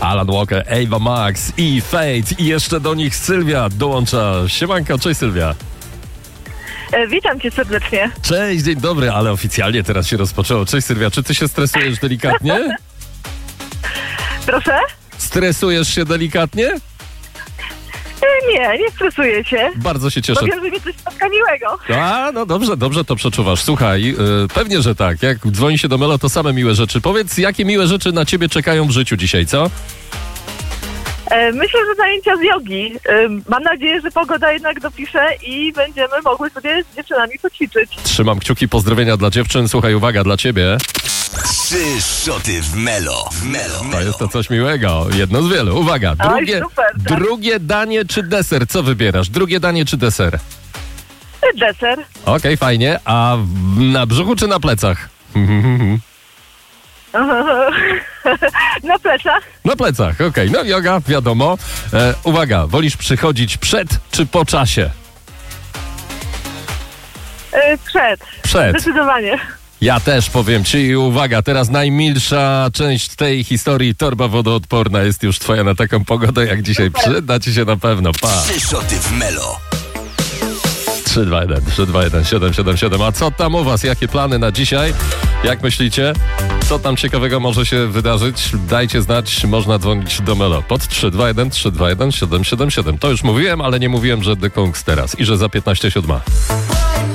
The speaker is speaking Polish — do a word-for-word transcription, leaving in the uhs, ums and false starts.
Alan Walker, Ava Max i Fate i jeszcze do nich Sylwia dołącza. Siemanko, cześć Sylwia. E, witam cię serdecznie. Cześć, dzień dobry, ale oficjalnie teraz się rozpoczęło. Cześć Sylwia, czy ty się stresujesz delikatnie? Proszę? Stresujesz się delikatnie? E, nie, nie stresuję się. Bardzo się cieszę. Bo wiem, że mnie coś spotka miłego. A, no dobrze, dobrze to przeczuwasz. Słuchaj, yy, pewnie, że tak. Jak dzwoni się do Melo, to same miłe rzeczy. Powiedz, jakie miłe rzeczy na ciebie czekają w życiu dzisiaj, co? E, myślę, że zajęcia z jogi. E, mam nadzieję, że pogoda jednak dopisze i będziemy mogły sobie z dziewczynami poćwiczyć. Trzymam kciuki, pozdrowienia dla dziewczyn. Słuchaj, uwaga, dla ciebie. Trzy szoty w Melo. W Melo. To jest to coś miłego. Jedno z wielu. Uwaga, drugie, Oj, super, tak. drugie danie czy deser? Co wybierasz? Drugie danie czy deser? E, deser. Okej, okay, fajnie. A w- na brzuchu czy na plecach? Na plecach. Na plecach, okej. Okay. No yoga, wiadomo. E, uwaga, wolisz przychodzić przed czy po czasie? E, przed. Przed. Zdecydowanie. Ja też powiem ci i uwaga, teraz najmilsza część tej historii, torba wodoodporna jest już twoja na taką pogodę jak dzisiaj. Przyda ci się na pewno, pa. Trzy szoty w Melo. trzy dwa jeden, trzy dwa jeden, siedem siedem siedem. A co tam u was? Jakie plany na dzisiaj? Jak myślicie? Co tam ciekawego może się wydarzyć? Dajcie znać, można dzwonić do Melo pod trzy dwa jeden, trzy dwa jeden, siedem siedem siedem. To już mówiłem, ale nie mówiłem, że The Kongs teraz i że za piętnaście siódma.